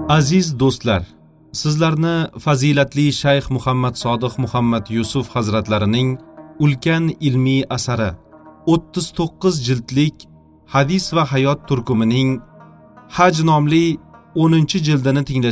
Aziz do'stlar, sizlarni fazilatli Shayx Muhammad Sodiq Muhammad Yusuf hazratlarining ulkan ilmiy asari 39 jildlik Hadis va hayot turkumining Haj nomli 10-jildini tinglashga